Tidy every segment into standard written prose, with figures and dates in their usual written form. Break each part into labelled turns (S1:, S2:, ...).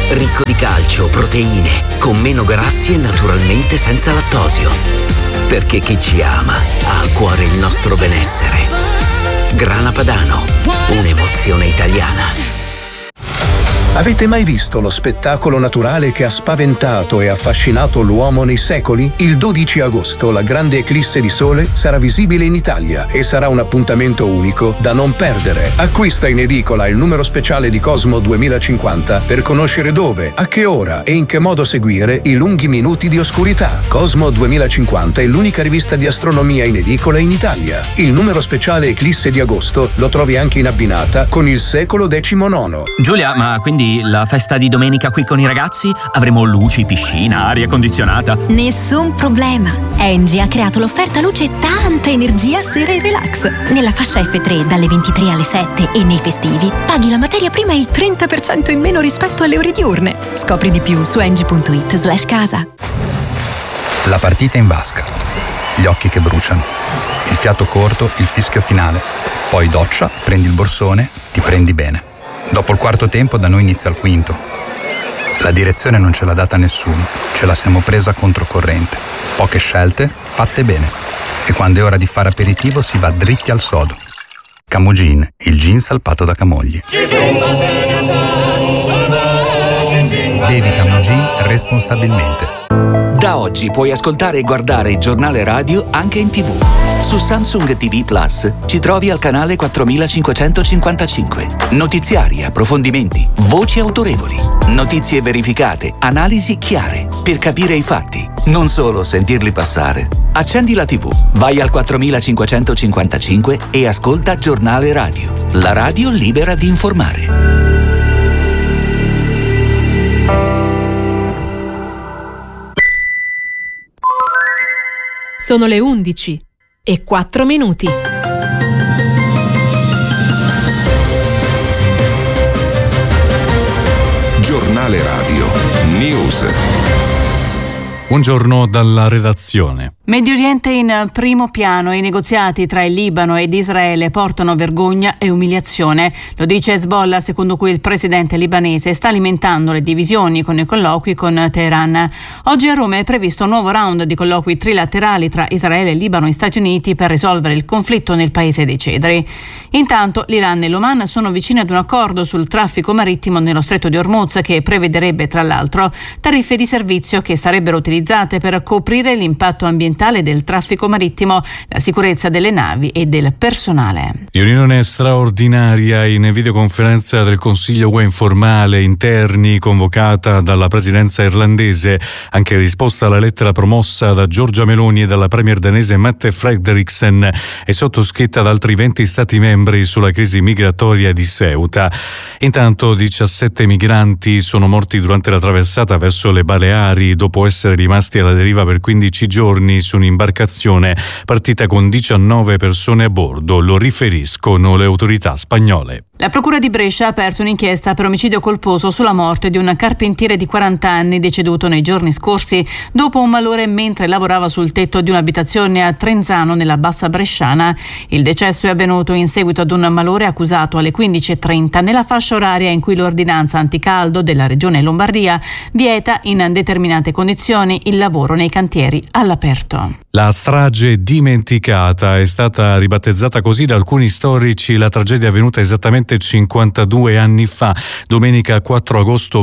S1: ricco di calcio, proteine, con meno grassi e naturalmente senza lattosio. Perché chi ci ama ha a cuore il nostro benessere. Grana Padano, un'emozione italiana.
S2: Avete mai visto lo spettacolo naturale che ha spaventato e affascinato l'uomo nei secoli? Il 12 agosto la grande eclisse di sole sarà visibile in Italia e sarà un appuntamento unico da non perdere. Acquista in edicola il numero speciale di Cosmo 2050 per conoscere dove, a che ora e in che modo seguire i lunghi minuti di oscurità. Cosmo 2050 è l'unica rivista di astronomia in edicola in Italia. Il numero speciale eclisse di agosto lo trovi anche in abbinata con il secolo XIX.
S3: Giulia, ma quindi la festa di domenica qui con i ragazzi? Avremo luci, piscina, aria condizionata?
S4: Nessun problema. Engie ha creato l'offerta luce e tanta energia sera e relax. Nella fascia F3 dalle 23 alle 7 e nei festivi paghi la materia prima il 30% in meno rispetto alle ore diurne. Scopri di più su engie.it/casa.
S5: La partita in vasca. Gli occhi che bruciano. Il fiato corto, il fischio finale. Poi doccia, prendi il borsone, ti prendi bene. Dopo il quarto tempo da noi inizia il quinto. La direzione non ce l'ha data nessuno, ce la siamo presa controcorrente. Poche scelte, fatte bene. E quando è ora di fare aperitivo si va dritti al sodo. Camogin, il gin salpato da Camogli. Bevi Camogin responsabilmente.
S6: Da oggi puoi ascoltare e guardare il giornale radio anche in TV. Su Samsung TV Plus ci trovi al canale 4555. Notiziari, approfondimenti, voci autorevoli, notizie verificate, analisi chiare, per capire i fatti, non solo sentirli passare. Accendi la TV, vai al 4555 e ascolta Giornale Radio. La radio libera di informare.
S7: Sono le 11:04.
S8: Giornale Radio News.
S9: Buongiorno dalla redazione.
S10: Medio Oriente in primo piano. I negoziati tra il Libano ed Israele portano vergogna e umiliazione. Lo dice Hezbollah, secondo cui il presidente libanese sta alimentando le divisioni con i colloqui con Teheran. Oggi a Roma è previsto un nuovo round di colloqui trilaterali tra Israele, Libano e Stati Uniti per risolvere il conflitto nel paese dei cedri. Intanto l'Iran e l'Oman sono vicini ad un accordo sul traffico marittimo nello stretto di Hormuz che prevederebbe tra l'altro tariffe di servizio che sarebbero utilizzate per coprire l'impatto ambientale del traffico marittimo, la sicurezza delle navi e del personale.
S9: Riunione straordinaria in videoconferenza del Consiglio UE informale interni convocata dalla presidenza irlandese, anche in risposta alla lettera promossa da Giorgia Meloni e dalla premier danese Mette Frederiksen e sottoscritta da altri 20 stati membri sulla crisi migratoria di Ceuta. Intanto 17 migranti sono morti durante la traversata verso le Baleari dopo essere rimasti alla deriva per 15 giorni su un'imbarcazione partita con 19 persone a bordo, lo riferiscono le autorità spagnole.
S10: La Procura di Brescia ha aperto un'inchiesta per omicidio colposo sulla morte di un carpentiere di 40 anni deceduto nei giorni scorsi dopo un malore mentre lavorava sul tetto di un'abitazione a Trenzano nella Bassa Bresciana. Il decesso è avvenuto in seguito ad un malore accusato alle 15:30 nella fascia oraria in cui l'ordinanza anticaldo della Regione Lombardia vieta in determinate condizioni il lavoro nei cantieri all'aperto.
S9: La strage dimenticata è stata ribattezzata così da alcuni storici. La tragedia è avvenuta esattamente 52 anni fa, domenica 4 agosto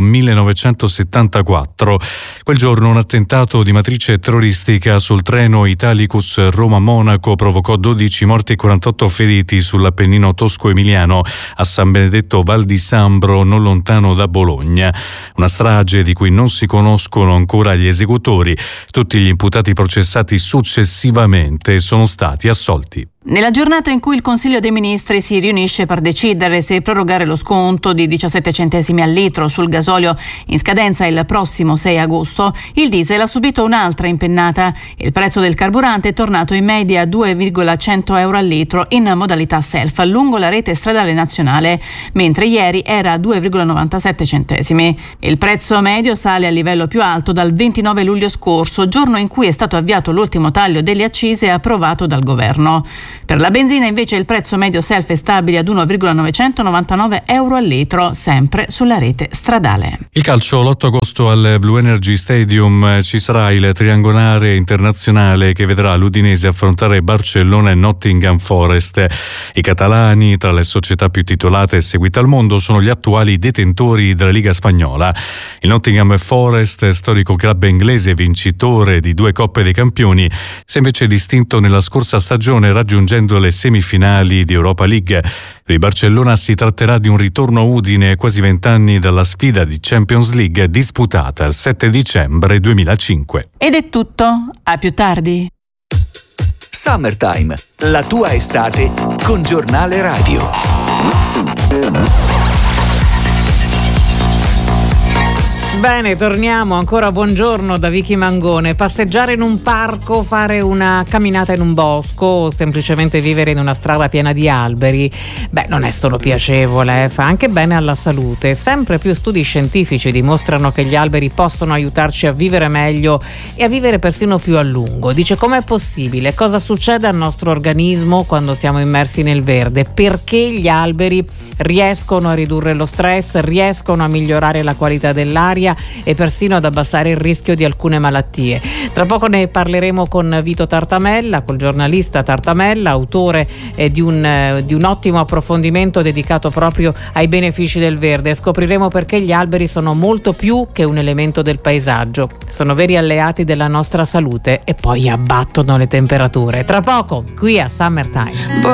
S9: 1974. Quel giorno un attentato di matrice terroristica sul treno Italicus Roma-Monaco provocò 12 morti e 48 feriti sull'Appennino tosco-emiliano a San Benedetto Val di Sambro, non lontano da Bologna. Una strage di cui non si conoscono ancora gli esecutori. Tutti gli imputati processati successivamente sono stati assolti.
S10: Nella giornata in cui il Consiglio dei Ministri si riunisce per decidere se prorogare lo sconto di 17 centesimi al litro sul gasolio in scadenza il prossimo 6 agosto, il diesel ha subito un'altra impennata. Il prezzo del carburante è tornato in media a 2,100 euro al litro in modalità self lungo la rete stradale nazionale, mentre ieri era a 2,97 centesimi. Il prezzo medio sale al livello più alto dal 29 luglio scorso, giorno in cui è stato avviato l'ultimo taglio delle accise approvato dal governo. Per la benzina invece il prezzo medio self è stabile ad 1,999 euro al litro, sempre sulla rete stradale.
S9: Il calcio, l'8 agosto al Blue Energy Stadium ci sarà il triangolare internazionale che vedrà l'Udinese affrontare Barcellona e Nottingham Forest. I catalani, tra le società più titolate e seguite al mondo, sono gli attuali detentori della Liga Spagnola. Il Nottingham Forest, storico club inglese vincitore di 2 Coppe dei Campioni, si è invece distinto nella scorsa stagione raggiungendo le semifinali di Europa League. Per il Barcellona si tratterà di un ritorno a Udine quasi 20 anni dalla sfida di Champions League disputata il 7 dicembre 2005.
S10: Ed è tutto, a più tardi.
S6: Summertime, la tua estate con Giornale Radio.
S11: Bene, torniamo, ancora buongiorno da Vicky Mangone. Passeggiare in un parco, fare una camminata in un bosco o semplicemente vivere in una strada piena di alberi, non è solo piacevole, fa anche bene alla salute. Sempre più studi scientifici dimostrano che gli alberi possono aiutarci a vivere meglio e a vivere persino più a lungo. Dice: com'è possibile? Cosa succede al nostro organismo quando siamo immersi nel verde? Perché gli alberi riescono a ridurre lo stress, riescono a migliorare la qualità dell'aria e persino ad abbassare il rischio di alcune malattie. Tra poco ne parleremo con Vito Tartamella, col giornalista Tartamella, autore di un ottimo approfondimento dedicato proprio ai benefici del verde. Scopriremo perché gli alberi sono molto più che un elemento del paesaggio, sono veri alleati della nostra salute e poi abbattono le temperature. Tra poco, qui a Summertime.